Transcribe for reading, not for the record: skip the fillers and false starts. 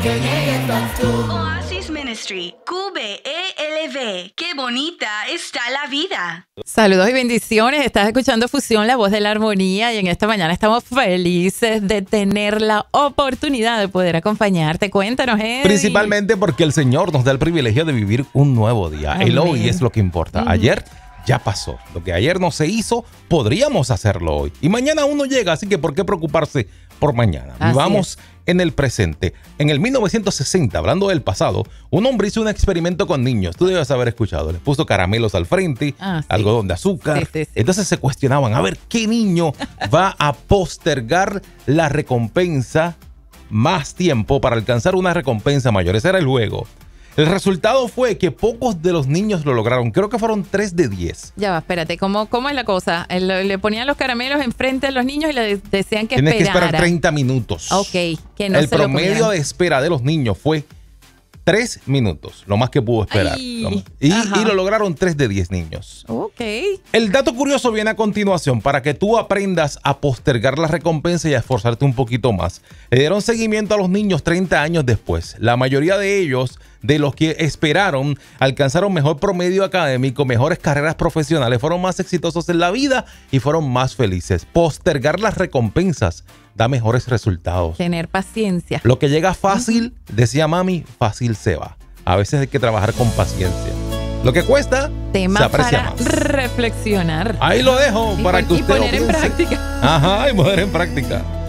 Que llegue tú. Oasis Ministry, QBELV. Qué bonita está la vida. Saludos y bendiciones. Estás escuchando Fusión, la voz de la armonía, y en esta mañana estamos felices de tener la oportunidad de poder acompañarte. Cuéntanos, Eddie. Principalmente porque el Señor nos da el privilegio de vivir un nuevo día. Amén. El hoy es lo que importa. Ayer ya pasó. Lo que ayer no se hizo, podríamos hacerlo hoy. Y mañana aún no llega, así que ¿por qué preocuparse por mañana? Así Vivamos en el presente. En el 1960, hablando del pasado, un hombre hizo un experimento con niños. Tú debes haber escuchado. Les puso caramelos al frente, Sí. algodón de azúcar. Sí. Entonces se cuestionaban, a ver, ¿qué niño va a postergar la recompensa más tiempo para alcanzar una recompensa mayor? Ese era el juego. El resultado fue que pocos de los niños lo lograron. Creo que fueron 3 de 10. Ya va, espérate. ¿Cómo es la cosa? Le ponían los caramelos enfrente a los niños y le decían que Tienes que esperara. esperar 30 minutos. Ok, que no el se lo promedio comieran. de espera de los niños fue 3 minutos, lo más que pudo esperar. Ay, Y ajá. lo lograron 3 de 10 niños. Ok. El dato curioso viene a continuación para que tú aprendas a postergar la recompensa y a esforzarte un poquito más. Le dieron seguimiento a los niños 30 años después. La mayoría de ellos, de los que esperaron, alcanzaron mejor promedio académico, mejores carreras profesionales, fueron más exitosos en la vida y fueron más felices. Postergar las recompensas da mejores resultados. Tener paciencia. Lo que llega fácil, decía mami, fácil se va. A veces hay que trabajar con paciencia. Lo que cuesta, Tema se aprecia para más. reflexionar. Ahí lo dejo para que Y usted lo poner en piense. práctica. Ajá, y poner en práctica.